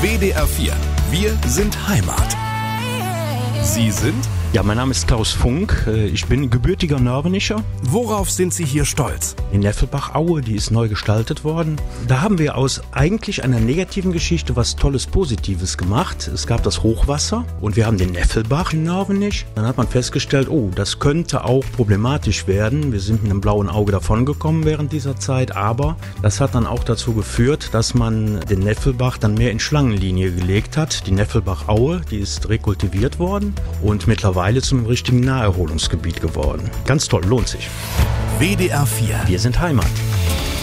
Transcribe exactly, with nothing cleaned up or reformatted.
W D R vier. Wir sind Heimat. Sie sind? Ja, mein Name ist Klaus Funk. Ich bin gebürtiger Nörvenischer. Worauf sind Sie hier stolz? Die Neffelbach-Aue, die ist neu gestaltet worden. Da haben wir aus eigentlich einer negativen Geschichte was Tolles, Positives gemacht. Es gab das Hochwasser und wir haben den Neffelbach in Nörvenisch. Dann hat man festgestellt, oh, das könnte auch problematisch werden. Wir sind mit einem blauen Auge davongekommen während dieser Zeit, aber das hat dann auch dazu geführt, dass man den Neffelbach dann mehr in Schlangenlinie gelegt hat. Die Neffelbach-Aue, die ist rekultiviert worden und mittlerweile zum richtigen Naherholungsgebiet geworden. Ganz toll, lohnt sich. W D R vier. Wir sind Heimat.